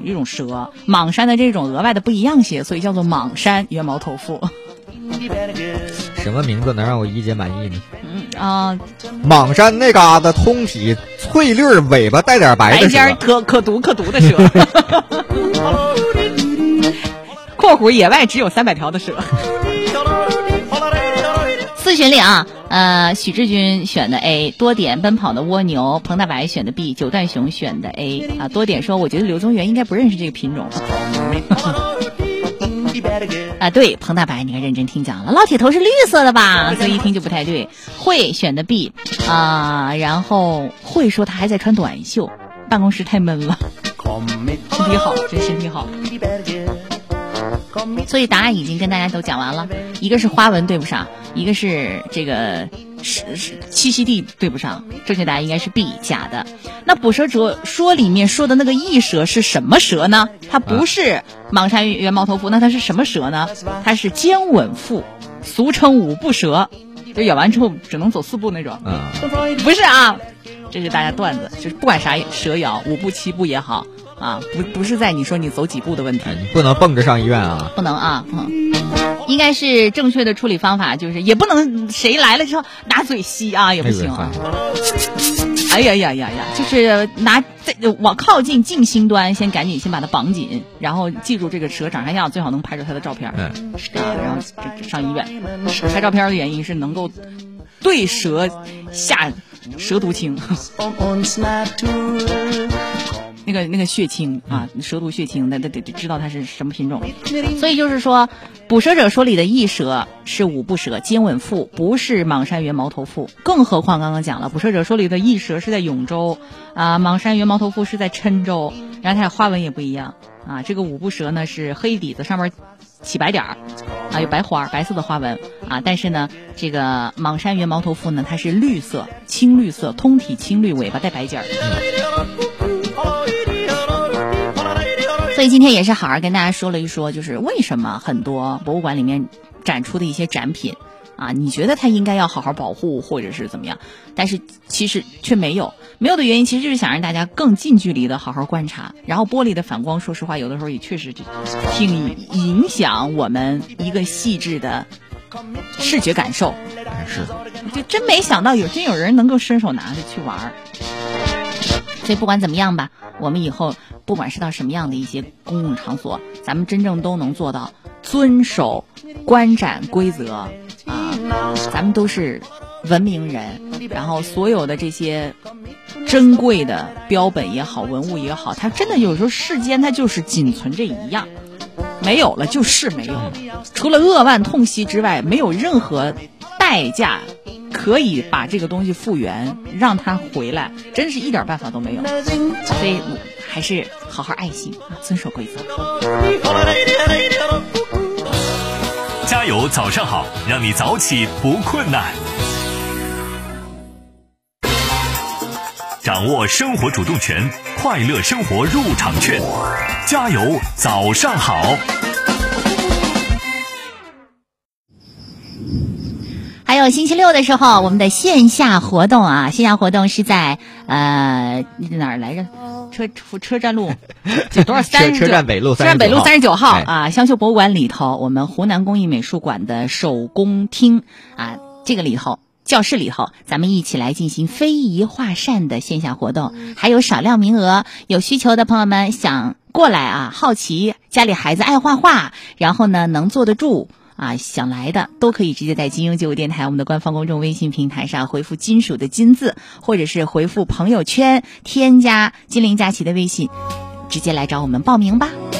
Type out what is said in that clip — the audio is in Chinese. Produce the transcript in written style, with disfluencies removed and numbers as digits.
蛇，蟒山的这种额外的不一样些，所以叫做蟒山圆毛头腹。 什么名字能让我一姐满意呢？ 蟒山那嘎达通体翠绿，尾巴带点白的蛇， 白尖可毒的蛇。括弧野外只有300条的蛇。四巡里啊，许志军选的 A， 多点奔跑的蜗牛，彭大白选的 B， 九段熊选的 A 啊。多点说，我觉得刘宗元应该不认识这个品种。啊，对，彭大白，你看认真听讲了，老铁头是绿色的吧？所以一听就不太对。慧选的 B 啊，然后慧说他还在穿短袖，办公室太闷了。身体好，真身体好。所以答案已经跟大家都讲完了，一个是花纹对不上，一个是这个栖息地对不上，正确答案应该是 B， 假的。那捕蛇者说里面说的那个异蛇是什么蛇呢？它不是蟒山圆毛头腹，那它是什么蛇呢？它是尖吻腹，俗称5步蛇，就咬完之后只能走4步那种。不是啊，这是大家段子，就是不管啥蛇咬5步7步也好啊，不是在你说你走几步的问题， 你不能蹦着上医院啊， 不能啊，应该是正确的处理方法，就是也不能谁来了之后拿嘴吸啊，也不行啊。哎呀，就是往靠近近心端，先赶紧先把它绑紧，然后记住这个蛇长啥样，最好能拍出它的照片，然后上医院。拍照片的原因是能够对蛇下蛇毒清。那个血清啊，蛇毒血清，得知道它是什么品种。所以就是说，捕蛇者说里的异蛇是5步蛇，尖吻腹，不是蟒山圆毛头腹。更何况刚刚讲了，捕蛇者说里的异蛇是在永州啊，蟒山圆毛头腹是在郴州，然后它的花纹也不一样啊。这个5步蛇呢是黑底子，上面起白点儿啊，有白花白色的花纹啊。但是呢，这个蟒山圆毛头腹呢，它是绿色，青绿色，通体青绿，尾巴带白尖儿。所以今天也是好好跟大家说了一说，就是为什么很多博物馆里面展出的一些展品啊，你觉得它应该要好好保护或者是怎么样，但是其实却没有的原因，其实就是想让大家更近距离的好好观察。然后玻璃的反光，说实话有的时候也确实挺影响我们一个细致的视觉感受。 是， 就真没想到有人能够伸手拿着去玩。所以不管怎么样吧，我们以后不管是到什么样的一些公共场所，咱们真正都能做到遵守观展规则啊，咱们都是文明人，然后所有的这些珍贵的标本也好，文物也好，它真的有时候世间它就是仅存这一样，没有了就是没有了，除了扼腕痛惜之外，没有任何代价可以把这个东西复原，让它回来，真是一点办法都没有。所以还是好好爱惜，遵守规则。 加油早上好，让你早起不困难。掌握生活主动权，快乐生活入场券。加油早上好。 还有星期六的时候，我们的线下活动啊，线下活动是在哪儿来着？车站路多少39？ 车站北路 39号啊，香秀博物馆里头，我们湖南工艺美术馆的手工厅啊，这个里头。教室里头，咱们一起来进行非遗画扇的线下活动，还有少量名额，有需求的朋友们想过来啊，好奇家里孩子爱画画，然后呢能坐得住啊，想来的都可以直接在金鹰95电台我们的官方公众微信平台上回复金属的金字，或者是回复朋友圈添加金陵佳琪的微信，直接来找我们报名吧。